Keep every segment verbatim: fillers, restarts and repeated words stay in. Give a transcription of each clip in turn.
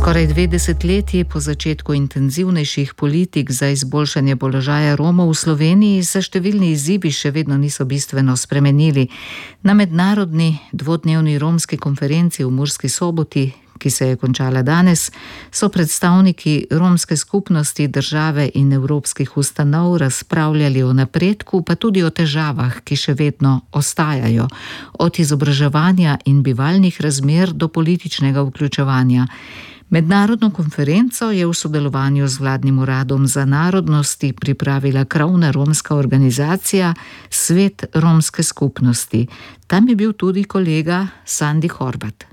Skoraj dve desetletji po začetku intenzivnejših politik za izboljšanje položaja Romov v Sloveniji se številni izzivi še vedno niso bistveno spremenili. Na mednarodni dvodnevni romski konferenci v Murski Soboti, ki se je končala danes, so predstavniki romske skupnosti, države in evropskih ustanov razpravljali o napredku, pa tudi o težavah, ki še vedno ostajajo, od izobraževanja in bivalnih razmer do političnega vključevanja. Mednarodno konferenco je v sodelovanju z vladnim uradom za narodnosti pripravila krovna romska organizacija Svet romske skupnosti. Tam je bil tudi kolega Sandi Horvat.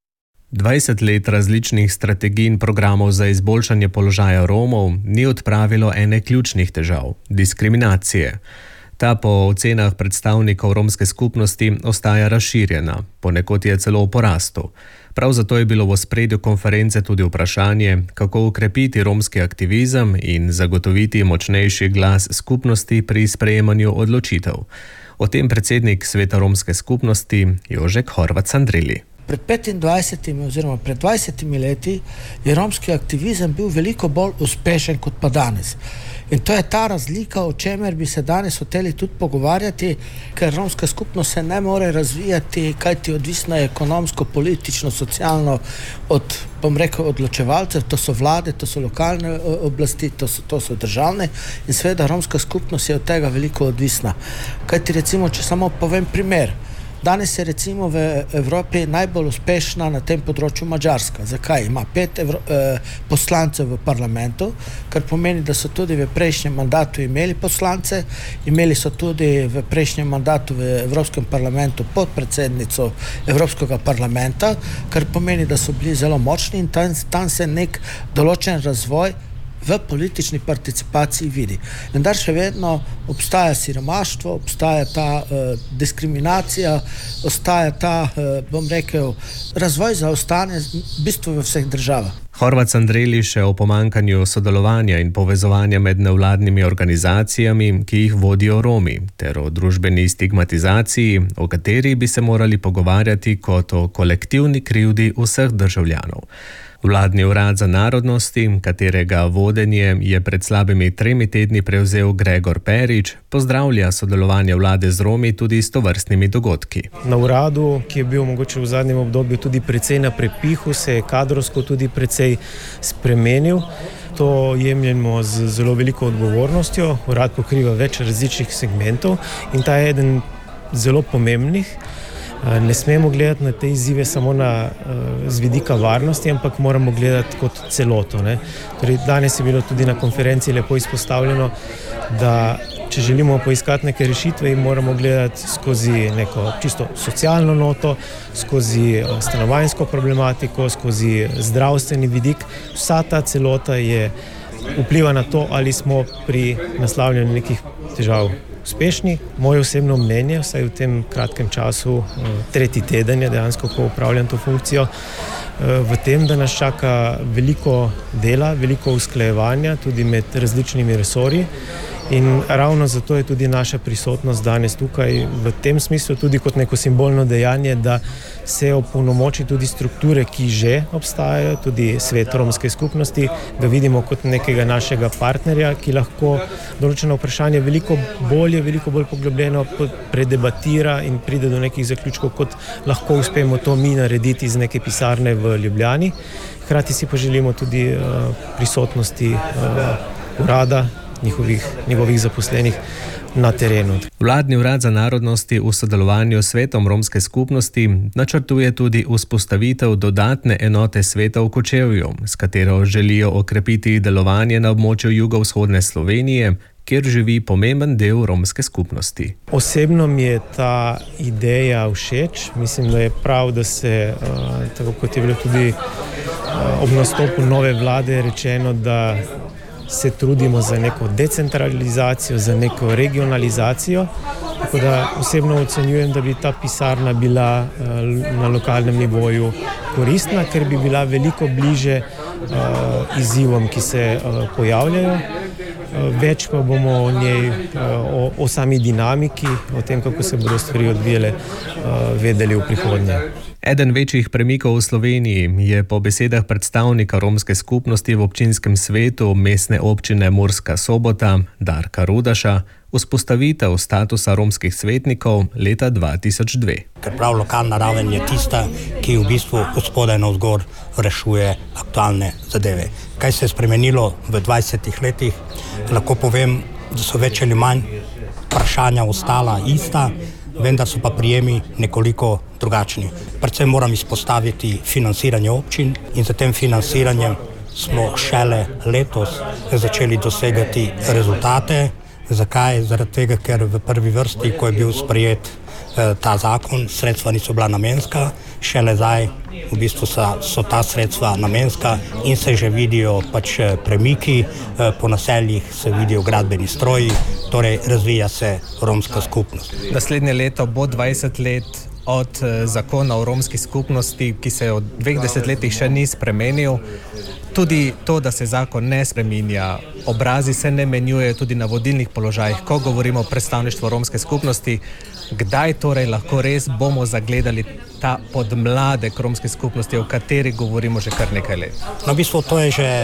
dvajset let različnih strategij in programov za izboljšanje položaja Romov ni odpravilo ene ključnih težav – diskriminacije. Ta po ocenah predstavnikov romske skupnosti ostaja razširjena, ponekod je celo v porastu. Prav zato je bilo v ospredju konference tudi vprašanje, kako ukrepiti romski aktivizem in zagotoviti močnejši glas skupnosti pri sprejemanju odločitev. O tem predsednik Sveta romske skupnosti Jožek Horvat-Sandrili. Pred petindvajsetimi oziroma pred dvajsetimi leti je romski aktivizem bil veliko bolj uspešen kot pa danes. In to je ta razlika, o čemer bi se danes hoteli tudi pogovarjati, ker romska skupnost se ne more razvijati, kajti odvisna je ekonomsko, politično, socialno od, bom rekel, odločevalcev, to so vlade, to so lokalne oblasti, to so, to so državne in seveda romska skupnost je od tega veliko odvisna. Kajti recimo, če samo povem primer, danes je recimo v Evropi najbolj uspešna na tem področju Madžarska. Zakaj? Ima pet evro, eh, poslancev v parlamentu, kar pomeni, da so tudi v prejšnjem mandatu imeli poslance, imeli so tudi v prejšnjem mandatu v Evropskem parlamentu podpredsednico Evropskega parlamenta, kar pomeni, da so bili zelo močni in tam, tam se nek določen razvoj v politični participaciji vidi. Vendar še vedno obstaja siromaštvo, obstaja ta uh, diskriminacija, ostaja ta, uh, bom rekel, razvoj zaostane v bistvu v vseh državah. Horvat-Sandrili še o pomankanju sodelovanja in povezovanja med nevladnimi organizacijami, ki jih vodijo Romi, ter o družbeni stigmatizaciji, o kateri bi se morali pogovarjati kot o kolektivni krivdi vseh državljanov. Vladni urad za narodnosti, katerega vodenje je pred slabimi tremi tedni prevzel Gregor Perič, pozdravlja sodelovanje vlade z Romi tudi s tovrstnimi dogodki. Na uradu, ki je bil mogoče v zadnjem obdobju tudi precej na prepihu, se je kadrovsko tudi precej spremenil. To jemljemo z zelo veliko odgovornostjo. Urad pokriva več različnih segmentov in ta je eden zelo pomembnih. Ne smemo gledati na te izzive samo na, z vidika varnosti, ampak moramo gledati kot celoto. Ne? Torej, danes je bilo tudi na konferenci lepo izpostavljeno, da če želimo poiskati neke rešitve, moramo gledati skozi neko čisto socialno noto, skozi stanovanjsko problematiko, skozi zdravstveni vidik. Vsa ta celota je vpliva na to, ali smo pri naslavljanju nekih težav uspešni. Moje osebno mnenje, vsaj v tem kratkem času, tretji teden je dejansko, ko upravljam to funkcijo, v tem, da nas čaka veliko dela, veliko usklajevanja tudi med različnimi resorji. In ravno zato je tudi naša prisotnost danes tukaj v tem smislu tudi kot neko simbolno dejanje, da se opolnomoči tudi strukture, ki že obstajajo, tudi Svet romske skupnosti, da vidimo kot nekega našega partnerja, ki lahko določeno vprašanje veliko bolje, veliko bolj poglobljeno predebatira in pride do nekih zaključkov, kot lahko uspemo to mi narediti iz neke pisarne v Ljubljani. Hkrati si pa želimo tudi uh, prisotnosti uh, urada, Njihovih, njegovih zaposlenih na terenu. Vladni urad za narodnosti v sodelovanju s Svetom romske skupnosti načrtuje tudi vzpostavitev dodatne enote sveta v Kočevju, s katero želijo okrepiti delovanje na območju jugovzhodne Slovenije, kjer živi pomemben del romske skupnosti. Osebno mi je ta ideja všeč. Mislim, da je prav, da se, tako kot je bilo tudi ob nastopu nove vlade rečeno, da se trudimo za neko decentralizacijo, za neko regionalizacijo. Tako da osebno ocenjujem, da bi ta pisarna bila na lokalnem nivoju koristna, ker bi bila veliko bliže izzivom, ki se pojavljajo. več pa bomo o njej, o, o sami dinamiki, o tem, kako se bodo stvari odvijale, vedeli v prihodnje. Eden večjih premikov v Sloveniji je po besedah predstavnika romske skupnosti v občinskem svetu mestne občine Murska Sobota Darka Rudaša vzpostavitev statusa romskih svetnikov leta dva tisoč dve. Ker prav lokalna raven je tista, ki v bistvu od spodaj navzgor rešuje aktualne zadeve. Kaj se je spremenilo v dvajsetih letih? Lahko povem, da so več ali manj vprašanja ostala ista, vendar so pa prijemi nekoliko drugačni. Predvsem moram izpostaviti financiranje občin in za tem financiranjem smo šele letos začeli dosegati rezultate. Zakaj? Zaradi tega, ker v prvi vrsti, ko je bil sprejet eh, ta zakon, sredstva niso bila namenska, šele zdaj v bistvu so, so ta sredstva namenska in se že vidijo pač premiki, eh, po naseljih se vidijo gradbeni stroji, torej razvija se romska skupnost. Naslednje leto bo dvajset let od zakona o romski skupnosti, ki se v dveh desetletjih še ni spremenil. Tudi to, da se zakon ne spreminja, obrazi se ne menjujejo tudi na vodilnih položajih, ko govorimo o predstavništvu romske skupnosti. Kdaj torej lahko res bomo zagledali ta podmladek romske skupnosti, o kateri govorimo že kar nekaj let? No, v bistvu to je že,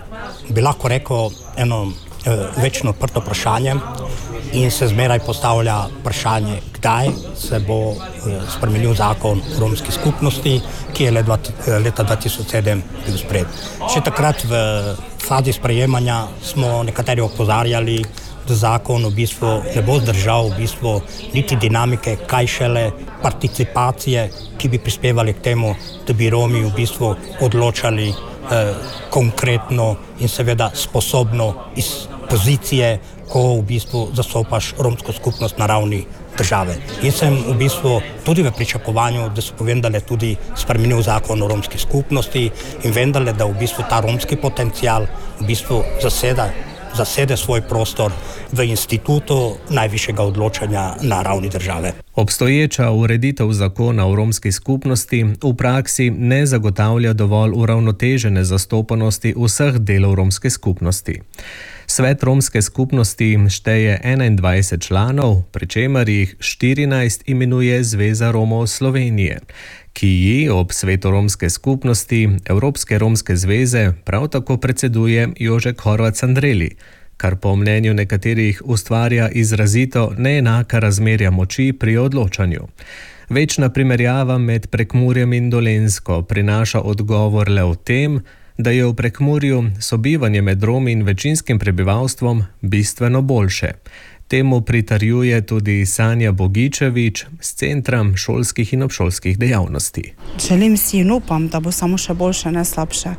bi lahko rekel, eno eh, večno odprto vprašanje in se zmeraj postavlja vprašanje, kdaj se bo eh, spremenil zakon o romski skupnosti, ki je leta dva tisoč sedem bil sprejet. Še takrat v fazi sprejemanja smo nekateri opozarjali, da zakon v bistvu ne bo zdržal v bistvu niti dinamike, kaj šele participacije, ki bi prispevali k temu, da bi Romi v bistvu odločali eh, konkretno in seveda sposobno iz pozicije, ko v bistvu zastopaš romsko skupnost na ravni države. In sem v bistvu tudi v pričakovanju, da so povedali tudi spremenil zakon o romski skupnosti in vendale, da v bistvu ta romski potencial v bistvu zaseda zasede svoj prostor v institutu najvišjega odločanja na ravni države. Obstoječa ureditev zakona o romski skupnosti v praksi ne zagotavlja dovolj uravnotežene zastopanosti vseh delov romske skupnosti. Svet romske skupnosti šteje enaindvajset članov, pri čemer jih štirinajst imenuje Zveza Romov Slovenije, ki ji ob svetu romske skupnosti Evropske romske zveze prav tako predseduje Jožek Horvat Sandreli, kar po mnenju nekaterih ustvarja izrazito neenaka razmerja moči pri odločanju. Večna primerjava med Prekmurjem in Dolenjsko prinaša odgovor le v tem, da je v Prekmurju sobivanje med Romi in večinskim prebivalstvom bistveno boljše. Temu pritarjuje tudi Sanja Bogičevič z Centra šolskih in obšolskih dejavnosti. Želim si in upam, da bo samo še boljše, ne slabše.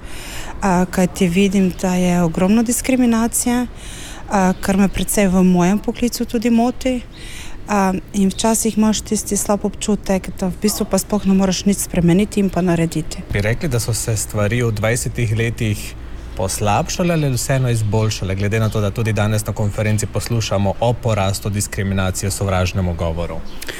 Kajti vidim, da je ogromno diskriminacije, kar me predvsej v mojem poklicu tudi moti. In včasih imaš tisti slab občutek, da v bistvu pa sploh ne moraš nič spremeniti in pa narediti. Bi rekli, da so se stvari v dvajsetih letih poslabšale ali vseeno izboljšale, glede na to, da tudi danes na konferenci poslušamo o porastu diskriminacije, sovražnemu govoru?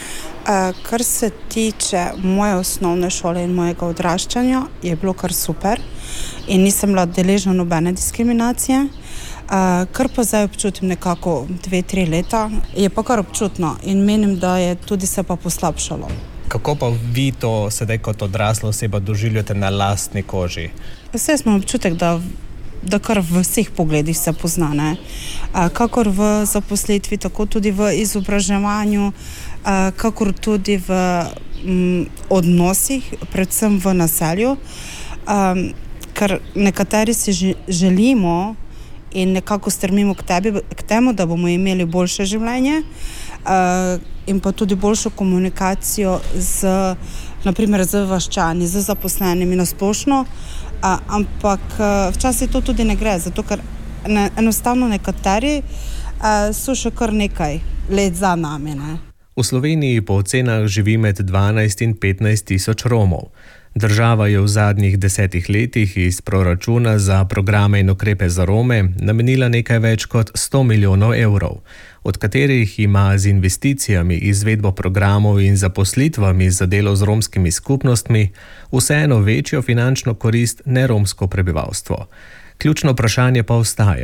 Kar se tiče moje osnovne šole in mojega odraščanja, je bilo kar super in nisem bila deležna nobene diskriminacije. Uh, kar pa zdaj občutim nekako dve, tri leta, je pa kar občutno in menim, da je tudi se pa poslabšalo. Kako pa vi to sedaj kot odrasla oseba doživljate na lastni koži? Vse smo občutek, da, da kar v vseh pogledih se pozna, ne? Uh, kakor v zaposlitvi, tako tudi v izobraževanju, uh, kakor tudi v um, odnosih, predvsem v naselju, um, ker nekateri si želimo in nekako strmimo k, tebi, k temu, da bomo imeli boljše življenje uh, in pa tudi boljšo komunikacijo z, naprimer, z vaščani, z zaposlenimi na splošno, uh, ampak uh, včasih to tudi ne gre, zato ker ne, enostavno nekateri uh, so še kar nekaj let za nami. Ne? V Sloveniji po ocenah živi med dvanajst in petnajst tisoč Romov. Država je v zadnjih desetih letih iz proračuna za programe in ukrepe za Rome namenila nekaj več kot sto milijonov evrov, od katerih ima z investicijami, izvedbo programov in zaposlitvami za delo z romskimi skupnostmi vseeno večjo finančno korist neromsko prebivalstvo. Ključno vprašanje pa ostaja.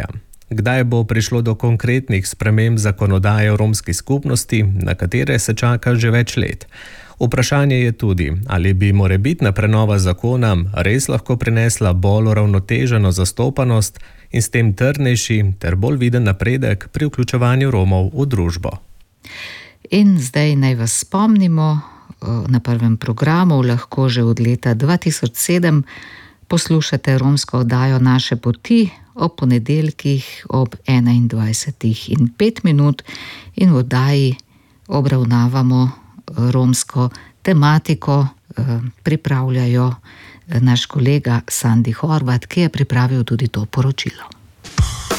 kdaj bo prišlo do konkretnih sprememb zakonodaje o romski skupnosti, na katere se čaka že več let. Vprašanje je tudi, ali bi morebitna prenova zakona res lahko prinesla bolj uravnoteženo zastopanost in s tem trdnejši ter bolj viden napredek pri vključevanju Romov v družbo. In zdaj naj vas spomnimo, na prvem programu lahko že od leta dva tisoč sedem poslušate romsko oddajo Naše poti ob ponedeljkih ob enaindvajsetih in pet minut in v oddaji obravnavamo romsko tematiko, pripravljajo naš kolega Sandi Horvat, ki je pripravil tudi to poročilo.